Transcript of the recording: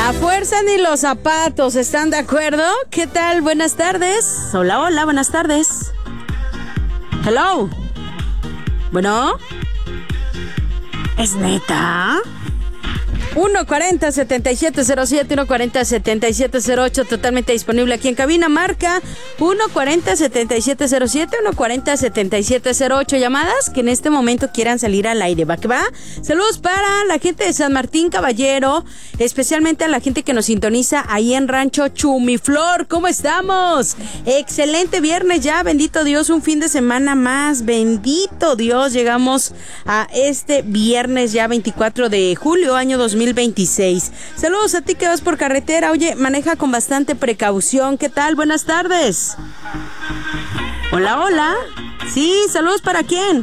A fuerza ni los zapatos, ¿están de acuerdo? ¿Qué tal? Buenas tardes. Hola, hola, buenas tardes. Hello. Bueno. ¿Es neta? 140-7707, 140-7708, totalmente disponible aquí en cabina. Marca 140-7707, 140-7708. Llamadas que en este momento quieran salir al aire. ¿Va que va? Saludos para la gente de San Martín Caballero, especialmente a la gente que nos sintoniza ahí en Rancho Chumiflor. ¿Cómo estamos? Excelente viernes ya, bendito Dios, un fin de semana más. Bendito Dios, llegamos a este viernes ya 24 de julio, año 2026. Saludos a ti que vas por carretera. Oye, maneja con bastante precaución. ¿Qué tal? Buenas tardes. Hola, hola. Sí, saludos para quién.